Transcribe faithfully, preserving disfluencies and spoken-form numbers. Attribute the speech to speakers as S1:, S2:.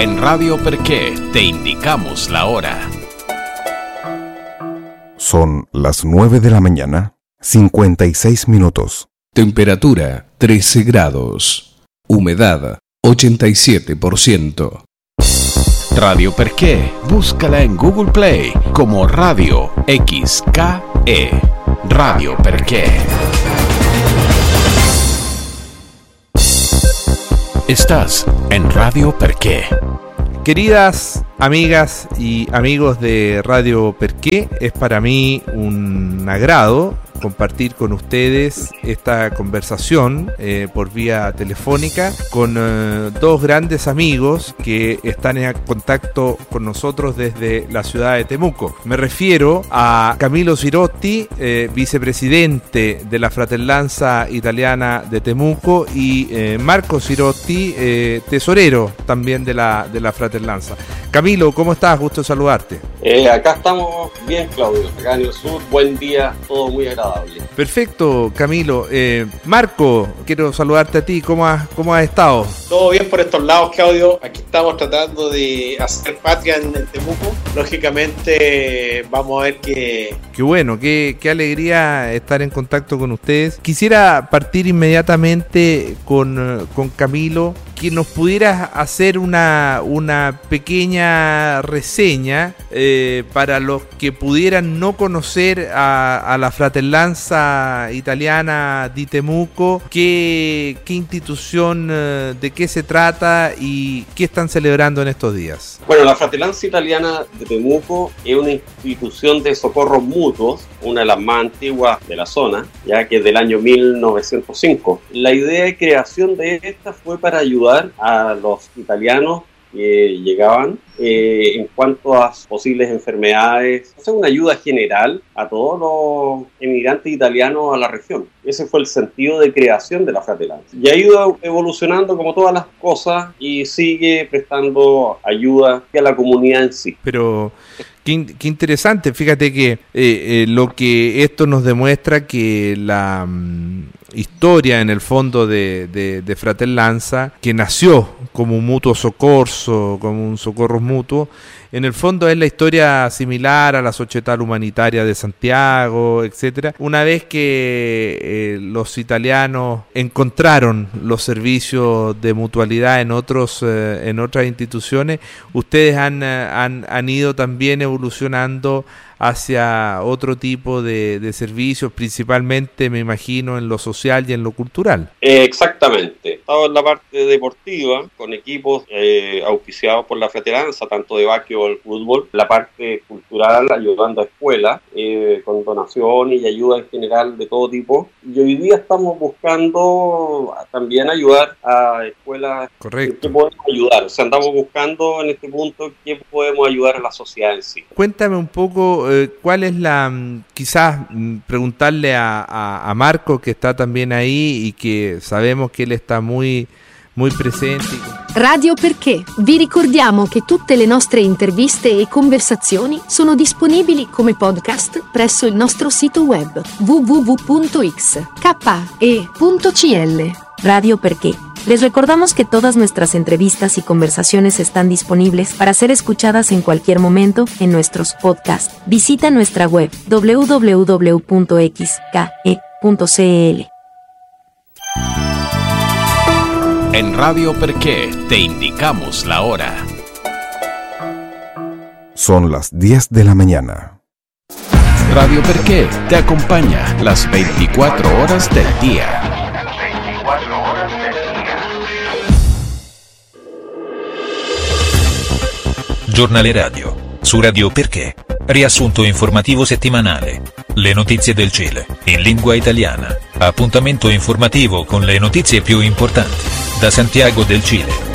S1: En Radio Perqué te indicamos la hora.
S2: Son las nueve de la mañana, cincuenta y seis minutos.
S3: Temperatura trece grados. Humedad ochenta y siete por ciento.
S1: Radio Perqué, búscala en Google Play como Radio X K E. Radio Perqué. Estás en Radio Perqué.
S4: Queridas amigas y amigos de Radio Perqué, es para mí un agrado compartir con ustedes esta conversación eh, por vía telefónica con eh, dos grandes amigos que están en contacto con nosotros desde la ciudad de Temuco. Me refiero a Camilo Sirotti, eh, vicepresidente de la Fratellanza Italiana de Temuco, y eh, Marco Sirotti, eh, tesorero también de la, de la Fratellanza. Camilo, ¿cómo estás? Gusto saludarte.
S5: Eh, acá estamos bien, Claudio, acá en el sur, buen día, todo muy agradable.
S4: Perfecto, Camilo. Eh, Marco, quiero saludarte a ti, ¿cómo has, cómo has estado?
S6: Todo bien por estos lados, Claudio, aquí estamos tratando de hacer patria en el Temuco, lógicamente vamos a ver qué...
S4: Qué bueno, qué, qué alegría estar en contacto con ustedes. Quisiera partir inmediatamente con, con Camilo, que nos pudieras hacer una, una pequeña reseña eh, para los que pudieran no conocer a, a la Fratellanza Italiana di Temuco, qué, qué institución, eh, de qué se trata y qué están celebrando en estos días.
S5: Bueno, la Fratellanza Italiana de Temuco es una institución de socorros mutuos, una de las más antiguas de la zona, ya que es del año mil novecientos cinco. La idea de creación de esta fue para ayudar a los italianos que llegaban eh, en cuanto a posibles enfermedades, o sea, una ayuda general a todos los emigrantes italianos a la región. Ese fue el sentido de creación de la Fratellanza. Y ha ido evolucionando como todas las cosas y sigue prestando ayuda a la comunidad en sí.
S4: Pero qué, qué interesante, fíjate que eh, eh, lo que esto nos demuestra que la um, historia en el fondo de, de, de Fratellanza, que nació como un mutuo soccorso, como un socorro mutuo, en el fondo es la historia similar a la Società Umanitaria de Santiago, etcétera. Una vez que eh, los italianos encontraron los servicios de mutualidad en otros eh, en otras instituciones, ustedes han, han, han ido también evolucionando hacia otro tipo de, de servicios, principalmente, me imagino, en lo social y en lo cultural.
S5: Eh, exactamente. Estaba en la parte deportiva, con equipos eh, auspiciados por la Fratellanza, tanto de básquetbol, fútbol. La parte cultural, ayudando a escuelas, eh, con donaciones y ayuda en general de todo tipo. Y hoy día estamos buscando también ayudar a escuelas.
S4: Correcto.
S5: Que podemos ayudar. O sea, andamos buscando en este punto qué podemos ayudar a la sociedad en sí.
S4: Cuéntame un poco... ¿Cuál es la, quizás preguntarle a, a, a Marco, que está también ahí y que sabemos che él está muy, muy presente?
S7: Radio Perqué. Vi ricordiamo che tutte le nostre interviste e conversazioni sono disponibili come podcast presso il nostro sito web w w w punto x k e punto c l.
S8: Radio Perqué. Les recordamos que todas nuestras entrevistas y conversaciones están disponibles para ser escuchadas en cualquier momento en nuestros podcasts. Visita nuestra web w w w punto x k e punto c l.
S1: En Radio Perqué te indicamos la hora.
S2: Son las diez de la mañana.
S1: Radio Perqué te acompaña las veinticuatro horas del día.
S9: Giornale radio, su Radio Perqué. Riassunto informativo settimanale. Le notizie del Cile, in lingua italiana. Appuntamento informativo con le notizie più importanti. Da Santiago del Cile.